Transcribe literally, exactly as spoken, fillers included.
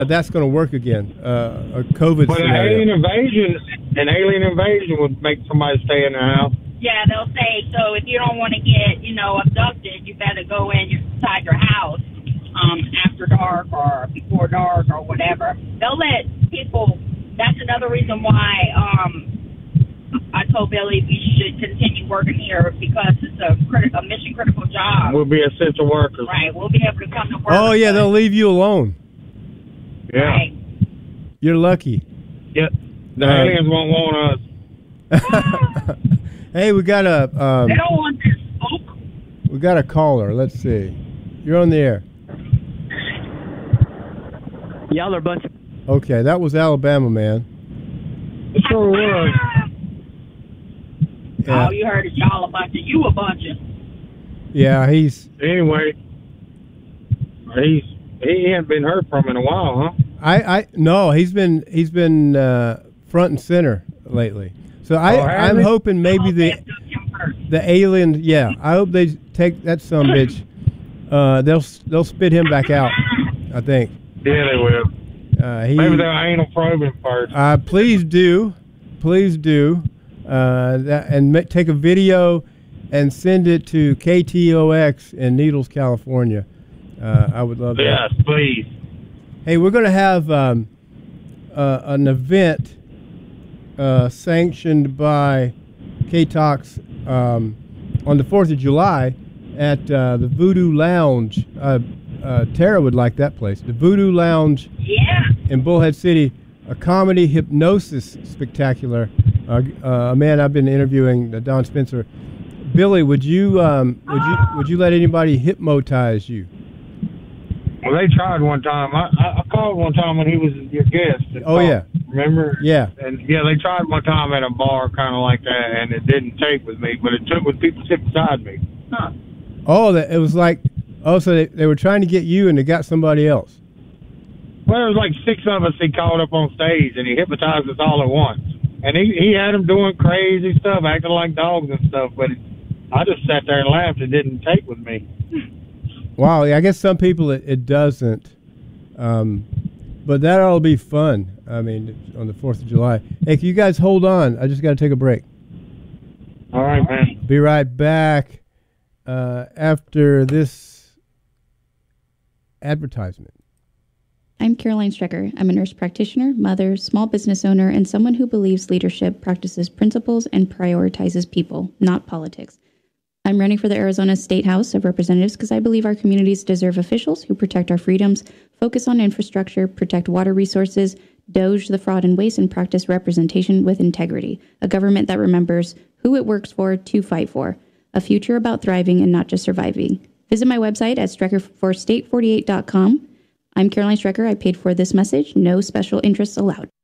that's going to work again. Uh, a COVID but scenario. an alien invasion, an alien invasion would make somebody stay in their house. Yeah, they'll say, so if you don't want to get, you know, abducted, you better go in inside your house um, after dark or before dark or whatever. They'll let people, that's another reason why um, I told Billy we should continue working here because it's a, crit- a mission-critical job. We'll be essential workers. Right, we'll be able to come to work. Oh, yeah, they'll leave you alone. Yeah. Right. You're lucky. Yep. The Uh, aliens won't want us. Hey, we got a um, They don't want this smoke. we got a caller. Let's see. You're on the air. Y'all are a bunch of... Okay, that was Alabama, man. It sure was. Yeah, Oh, you heard it, y'all a bunch of, you a bunch of. yeah. He's. Anyway, he's he hadn't been heard from in a while, huh? I, I no. He's been he's been uh, front and center lately. So I Oh, has I'm he? hoping maybe the the alien. Yeah, I hope they take that some bitch. Uh, they'll they'll spit him back out. I think. Yeah, they will. Uh, he, Maybe they'll anal probe him first. Uh, please do, please do, uh, that, and ma- take a video and send it to K T O X in Needles, California. Uh, I would love that. Yes, please. Hey, we're going to have um, uh, an event uh, sanctioned by K T O X um, on the fourth of July at uh, the Voodoo Lounge. Uh, uh, Tara would like that place. The Voodoo Lounge Yeah. in Bullhead City, a comedy hypnosis spectacular. Uh, uh, a man I've been interviewing, uh, Don Spencer. Billy, would you um, would you would you let anybody hypnotize you? Well, they tried one time. I, I, I called one time when he was your guest. Oh, yeah. Remember? Yeah. And yeah, they tried one time at a bar, kind of like that, and it didn't take with me, but it took with people sitting beside me. Huh. Oh, that it was like, oh, so they, they were trying to get you and they got somebody else. Well, there was like six of us he called up on stage, and he hypnotized us all at once. And he, he had them doing crazy stuff, acting like dogs and stuff, but it, I just sat there and laughed. It didn't take with me. Wow, I guess some people it, it doesn't. Um, but that ought to be fun. I mean, on the fourth of July. Hey, can you guys hold on? I just got to take a break. All right, man. Be right back uh, after this advertisement. I'm Caroline Strecker. I'm a nurse practitioner, mother, small business owner, and someone who believes leadership practices principles and prioritizes people, not politics. I'm running for the Arizona State House of Representatives because I believe our communities deserve officials who protect our freedoms, focus on infrastructure, protect water resources, doge the fraud and waste, and practice representation with integrity. A government that remembers who it works for to fight for. A future about thriving and not just surviving. Visit my website at strecker for state forty-eight dot com. I'm Caroline Strecker. I paid for this message. No special interests allowed.